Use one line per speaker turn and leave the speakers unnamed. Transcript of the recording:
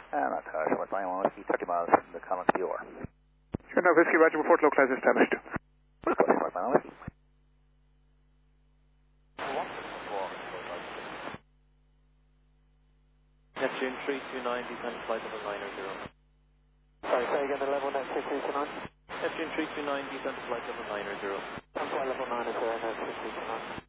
Not short line, 1 whiskey, 30 miles from the Common PR.
Sure, now Whiskey Roger, report localized established.
Short line, 1 whiskey.
Neptune 329, descend flight level 900.
Sorry, say again, the level Neptune 329?
Neptune 329, descend flight level 900.
Flight level 900, Neptune 329.